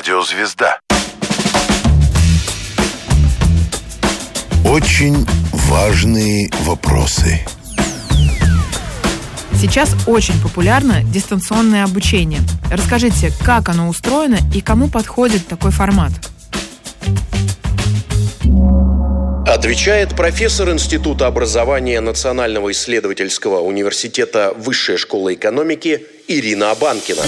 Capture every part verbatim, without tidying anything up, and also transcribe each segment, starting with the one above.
Радиозвезда. Очень важные вопросы. Сейчас очень популярно дистанционное обучение. Расскажите, как оно устроено и кому подходит такой формат? Отвечает профессор Института образования Национального исследовательского университета Высшая школа экономики Ирина Абанкина.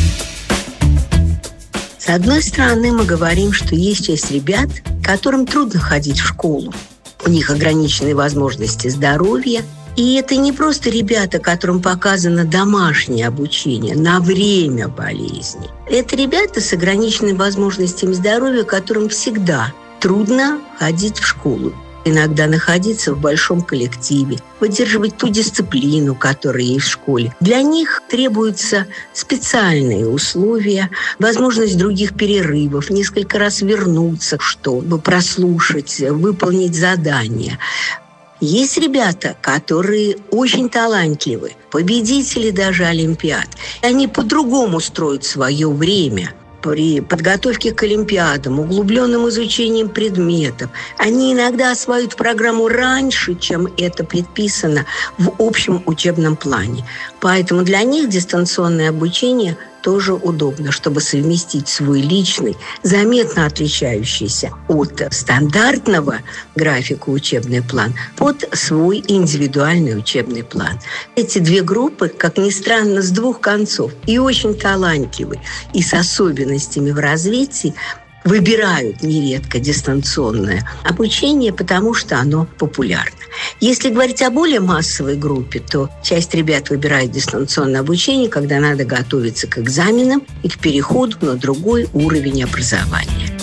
С одной стороны, мы говорим, что есть часть ребят, которым трудно ходить в школу. У них ограниченные возможности здоровья. И это не просто ребята, которым показано домашнее обучение на время болезни. Это ребята с ограниченными возможностями здоровья, которым всегда трудно ходить в школу. Иногда находиться в большом коллективе, поддерживать ту дисциплину, которая есть в школе. Для них требуются специальные условия, возможность других перерывов, несколько раз вернуться, чтобы прослушать, выполнить задание. Есть ребята, которые очень талантливы, победители даже олимпиад. Они по-другому строят свое время. При подготовке к олимпиадам, углубленным изучением предметов, они иногда осваивают программу раньше, чем это предписано в общем учебном плане. Поэтому для них дистанционное обучение тоже удобно, чтобы совместить свой личный, заметно отличающийся от стандартного графика учебный план под свой индивидуальный учебный план. Эти две группы, как ни странно, с двух концов и очень талантливы, и с особенностями в развитии, выбирают нередко дистанционное обучение, потому что оно популярно. Если говорить о более массовой группе, то часть ребят выбирает дистанционное обучение, когда надо готовиться к экзаменам и к переходу на другой уровень образования.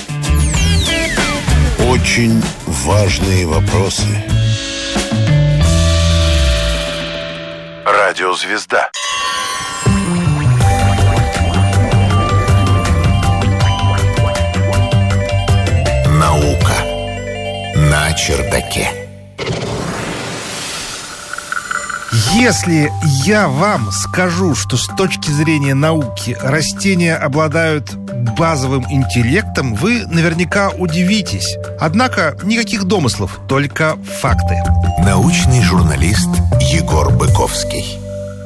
Очень важные вопросы. Радиозвезда. Наука на чердаке. Если я вам скажу, что с точки зрения науки растения обладают базовым интеллектом, вы наверняка удивитесь. Однако никаких домыслов, только факты. Научный журналист Егор Быковский.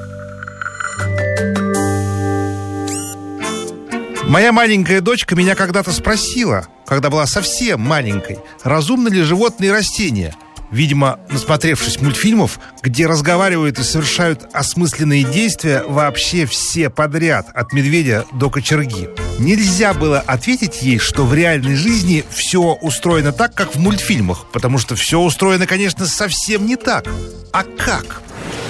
Моя маленькая дочка меня когда-то спросила, когда была совсем маленькой, разумны ли животные и растения. Видимо, насмотревшись мультфильмов, где разговаривают и совершают осмысленные действия вообще все подряд, от медведя до кочерги. Нельзя было ответить ей, что в реальной жизни все устроено так, как в мультфильмах, потому что все устроено, конечно, совсем не так. А как?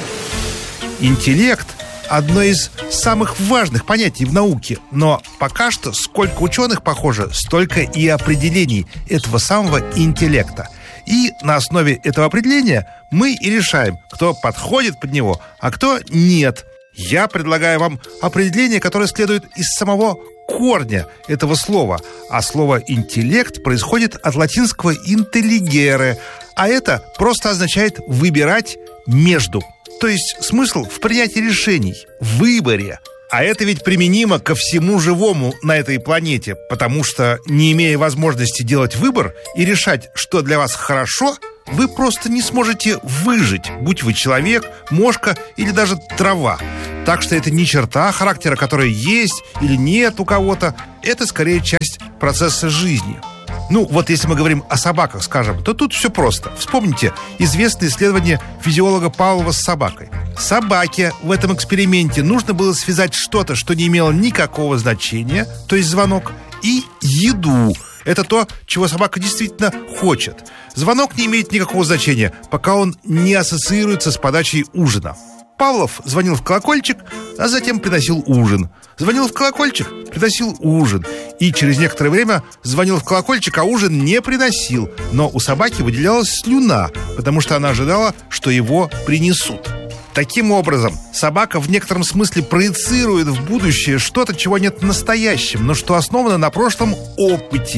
Интеллект – одно из самых важных понятий в науке. Но пока что сколько ученых, похоже, столько и определений этого самого интеллекта. И на основе этого определения мы и решаем, кто подходит под него, а кто нет. Я предлагаю вам определение, которое следует из самого корня этого слова. А слово «интеллект» происходит от латинского «intelligere», а это просто означает «выбирать между». То есть смысл в принятии решений, в выборе. А это ведь применимо ко всему живому на этой планете, потому что, не имея возможности делать выбор и решать, что для вас хорошо, вы просто не сможете выжить, будь вы человек, мошка или даже трава. Так что это не черта характера, которая есть или нет у кого-то, это скорее часть процесса жизни. Ну, вот если мы говорим о собаках, скажем, то тут все просто. Вспомните известное исследование физиолога Павлова с собакой. Собаке в этом эксперименте нужно было связать что-то, что не имело никакого значения, то есть звонок, и еду. Это то, чего собака действительно хочет. Звонок не имеет никакого значения, пока он не ассоциируется с подачей ужина. Павлов звонил в колокольчик, а затем приносил ужин. Звонил в колокольчик, приносил ужин. И через некоторое время звонил в колокольчик, а ужин не приносил. Но у собаки выделялась слюна, потому что она ожидала, что его принесут. Таким образом, собака в некотором смысле проецирует в будущее что-то, чего нет в настоящем, но что основано на прошлом опыте.